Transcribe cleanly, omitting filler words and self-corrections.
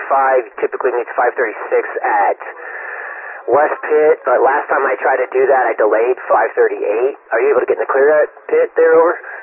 typically meets 536 at West Pit, but last time I tried to do that, I delayed 538. Are you able to get in the clear that pit there, over?